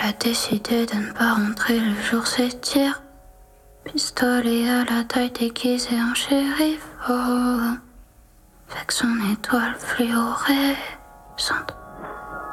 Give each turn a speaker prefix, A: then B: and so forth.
A: a décidé de ne pas rentrer, le jour s'étire. Pistolet à la taille déguisé en shérif, oh. Fait que son étoile fluorescente